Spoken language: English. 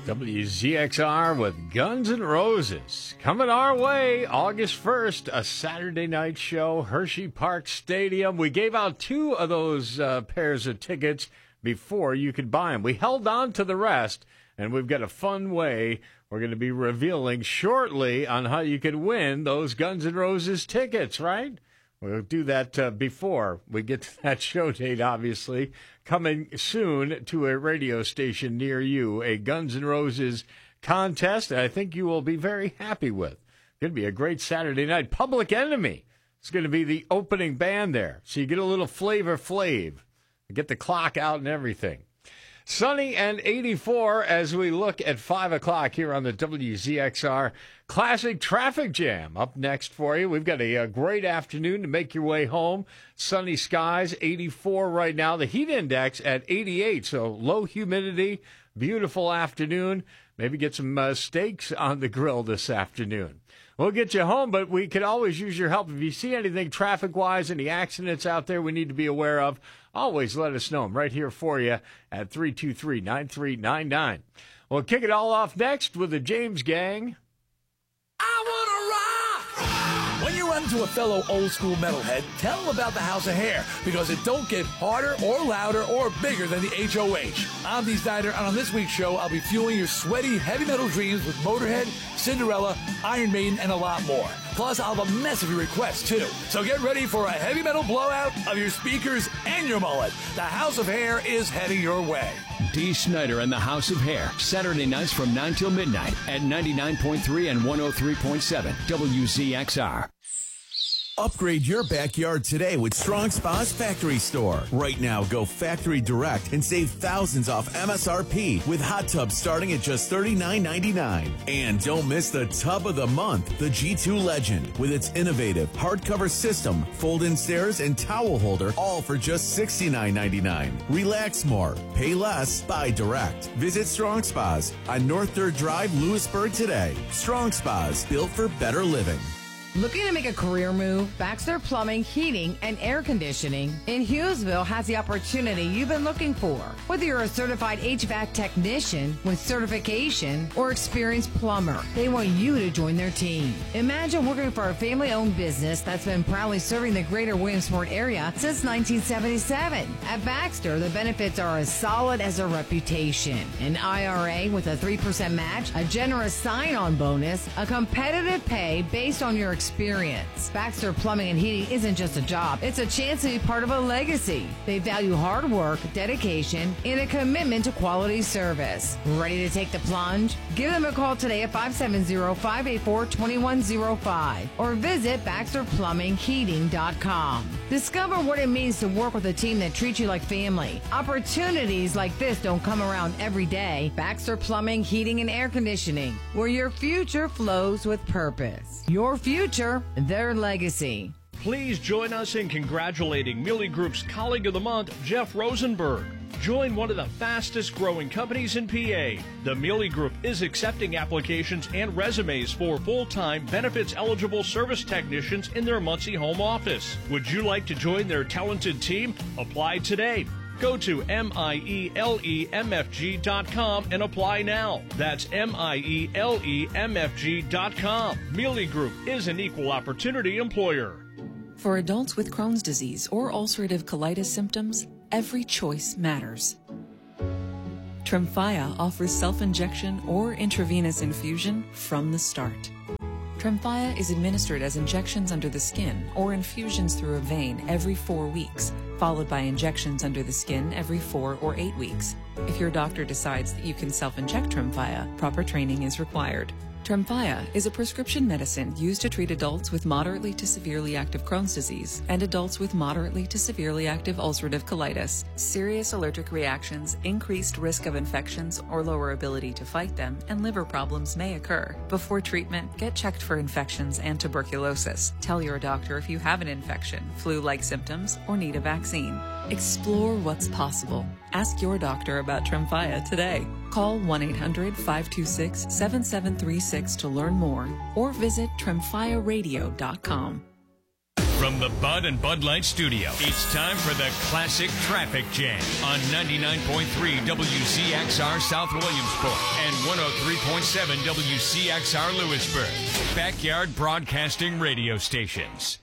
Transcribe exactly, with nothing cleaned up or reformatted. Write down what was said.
W Z X R with Guns N' Roses. Coming our way August first, a Saturday night show, Hershey Park Stadium. We gave out two of those uh, pairs of tickets before you could buy them. We held on to the rest, and we've got a fun way we're going to be revealing shortly on how you can win those Guns N' Roses tickets, right? We'll do that uh, before we get to that show date, obviously. Coming soon to a radio station near you, a Guns N' Roses contest that I think you will be very happy with. Going to be a great Saturday night. Public Enemy is going to be the opening band there, so you get a little Flavor Flav. Get the clock out and everything. Sunny and eighty-four as we look at five o'clock here on the W Z X R Classic Traffic Jam. Up next for you, we've got a, a great afternoon to make your way home. Sunny skies, eighty-four right now. The heat index at eighty-eight, so low humidity, beautiful afternoon. Maybe get some uh, steaks on the grill this afternoon. We'll get you home, but we could always use your help. If you see anything traffic-wise, any accidents out there we need to be aware of, always let us know. I'm right here for you at three two three, nine three nine nine. We'll kick it all off next with the James Gang. I wanna rock! When you run into a fellow old-school metalhead, tell them about the House of Hair, because it don't get harder or louder or bigger than the H O H. I'm Dee Snider, and on this week's show, I'll be fueling your sweaty heavy metal dreams with Motorhead, Cinderella, Iron Maiden, and a lot more. Plus, I'll have a mess of your requests, too. So get ready for a heavy metal blowout of your speakers and your mullet. The House of Hair is heading your way. Dee Snider and the House of Hair, Saturday nights from nine till midnight at ninety-nine point three and one oh three point seven W Z X R. Upgrade your backyard today with Strong Spa's Factory Store. Right now, go factory direct and save thousands off M S R P with hot tubs starting at just thirty-nine ninety-nine. And don't miss the tub of the month, the G two Legend, with its innovative hardcover system, fold-in stairs, and towel holder, all for just sixty-nine ninety-nine. Relax more, pay less, buy direct. Visit Strong Spas on North third Drive, Lewisburg today. Strong Spas, built for better living. Looking to make a career move? Baxter Plumbing, Heating, and Air Conditioning in Hughesville has the opportunity you've been looking for. Whether you're a certified H V A C technician with certification or experienced plumber, they want you to join their team. Imagine working for a family-owned business that's been proudly serving the greater Williamsport area since nineteen seventy-seven. At Baxter, the benefits are as solid as a reputation. An I R A with a three percent match, a generous sign-on bonus, a competitive pay based on your experience. Baxter Plumbing and Heating isn't just a job, it's a chance to be part of a legacy. They value hard work, dedication, and a commitment to quality service. Ready to take the plunge? Give them a call today at five seven zero, five eight four, two one zero five or visit Baxter Plumbing Heating dot com. Discover what it means to work with a team that treats you like family. Opportunities like this don't come around every day. Baxter Plumbing, Heating, and Air Conditioning, where your future flows with purpose. Your future, their legacy. Please join us in congratulating Mealy Group's Colleague of the Month, Jeff Rosenberg. Join one of the fastest growing companies in P A. The Mealy Group is accepting applications and resumes for full-time benefits-eligible service technicians in their Muncie home office. Would you like to join their talented team? Apply today. Go to M I E L E M F G dot com and apply now. That's M I E L E M F G dot com. Mealy Group is an equal opportunity employer. For adults with Crohn's disease or ulcerative colitis symptoms, every choice matters. Tremfya offers self-injection or intravenous infusion from the start. Tremfya is administered as injections under the skin or infusions through a vein every four weeks, followed by injections under the skin every four or eight weeks. If your doctor decides that you can self-inject Tremfya, proper training is required. Tremfya is a prescription medicine used to treat adults with moderately to severely active Crohn's disease and adults with moderately to severely active ulcerative colitis. Serious allergic reactions, increased risk of infections or lower ability to fight them, and liver problems may occur. Before treatment, get checked for infections and tuberculosis. Tell your doctor if you have an infection, flu-like symptoms, or need a vaccine. Explore what's possible. Ask your doctor about Tremfya today. Call one eight hundred, five two six, seven seven three six to learn more or visit tremfya radio dot com. From the Bud and Bud Light studio, it's time for the Classic Traffic Jam on ninety-nine point three W C X R South Williamsport and one oh three point seven W C X R Lewisburg. Backyard Broadcasting Radio Stations.